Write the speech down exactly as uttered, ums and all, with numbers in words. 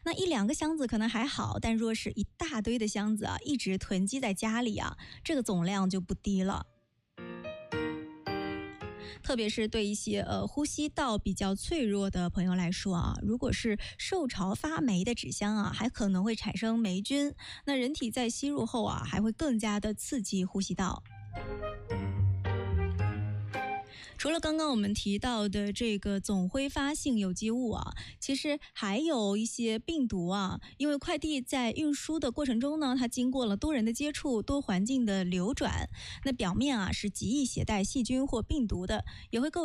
那一两个箱子可能还好，但若是一大堆的箱子啊，一直囤积在家里啊，这个总量就不低了。特别是对一些呃呼吸道比较脆弱的朋友来说啊，如果是受潮发霉的纸箱啊，还可能会产生霉菌，那人体在吸入后啊，还会更加的刺激呼吸道。除了刚刚我们提到的这个总挥发性有机物啊，其实还有一些病毒啊，因为快递在运输的过程中呢，它经过了多人的接触、多环境的流转，那表面啊是极易携带细菌或病毒的，也会构